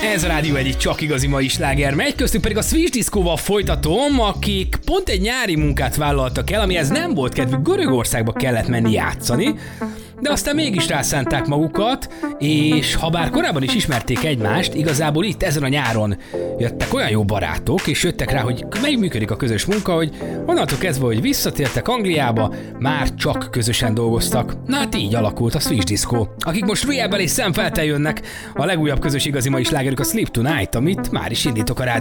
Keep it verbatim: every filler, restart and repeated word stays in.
Ez a rádió egyik csak igazi mai sláger megy, köztük pedig a Switch Disco-val folytatom, akik pont egy nyári munkát vállaltak el, amihez nem volt kedvük, Görögországba kellett menni játszani, de aztán mégis rászánták magukat, és ha bár korábban is ismerték egymást, igazából itt ezen a nyáron jöttek olyan jó barátok, és jöttek rá, hogy megműködik a közös munka, hogy onnantól kezdve, hogy visszatértek Angliába, már csak közösen dolgoztak. Na hát így alakult a Switch Disco, akik most Riebel és Sam Felten jönnek, a legújabb közös igazi mai slágerük a Sleep Tonight, amit már is indítok a rádió